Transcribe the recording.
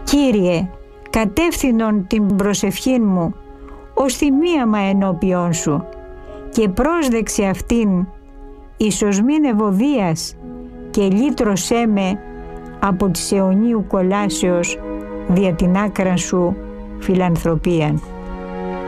Κύριε, κατεύθυνον την προσευχήν μου ως θυμίαμα ενώπιον σου και πρόσδεξε αυτήν ίσως μην ευωδίας και λύτρωσέ με από της αιωνίου κολάσεως δια την άκραν σου φιλανθρωπίαν.